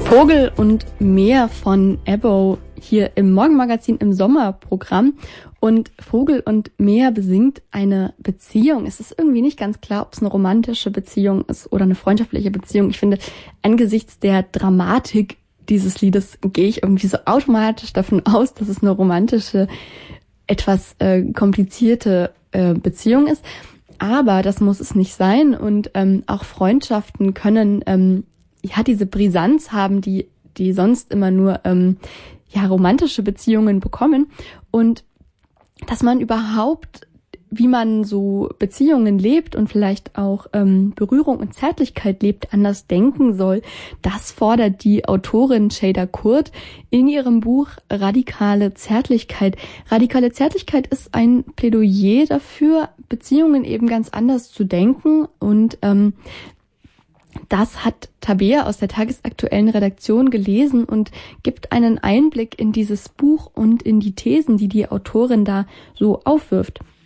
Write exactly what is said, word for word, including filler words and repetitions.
Vogel und Meer von Ebbo hier im Morgenmagazin im Sommerprogramm. Und Vogel und Meer besingt eine Beziehung. Es ist irgendwie nicht ganz klar, ob es eine romantische Beziehung ist oder eine freundschaftliche Beziehung. Ich finde, angesichts der Dramatik dieses Liedes gehe ich irgendwie so automatisch davon aus, dass es eine romantische, etwas äh, komplizierte äh, Beziehung ist. Aber das muss es nicht sein. Und ähm, auch Freundschaften können ähm, ja diese Brisanz haben, die die sonst immer nur ähm, ja romantische Beziehungen bekommen. Und dass man überhaupt, wie man so Beziehungen lebt und vielleicht auch ähm, Berührung und Zärtlichkeit lebt, anders denken soll, das fordert die Autorin Şeyda Kurt in ihrem Buch Radikale Zärtlichkeit. Radikale Zärtlichkeit ist ein Plädoyer dafür, Beziehungen eben ganz anders zu denken, und ähm, das hat Tabea aus der tagesaktuellen Redaktion gelesen und gibt einen Einblick in dieses Buch und in die Thesen, die die Autorin da so aufwirft.